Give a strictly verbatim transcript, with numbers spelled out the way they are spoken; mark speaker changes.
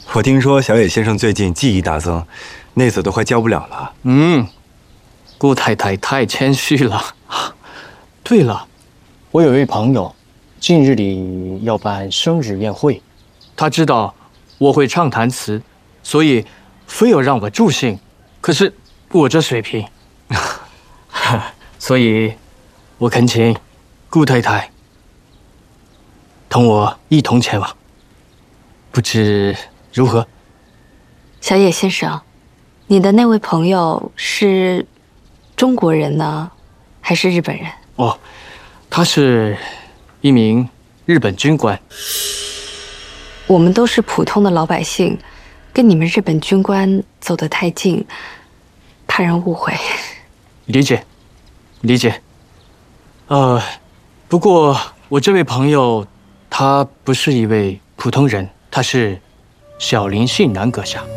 Speaker 1: 我听说小野先生最近技艺大增，内子都快教不了了。
Speaker 2: 嗯，顾太太太谦虚了。对了，我有位朋友，近日里要办生日宴会，他知道我会唱弹词，所以非要让我助兴。可是我这水平，所以我恳请顾太太同我一同前往，不知如何？
Speaker 3: 小野先生，你的那位朋友是中国人呢，还是日本人？
Speaker 2: 哦，他是一名日本军官。
Speaker 3: 我们都是普通的老百姓，跟你们日本军官走得太近，怕人误会。
Speaker 2: 理解，理解。呃，不过我这位朋友，他不是一位普通人，他是小林信男阁下。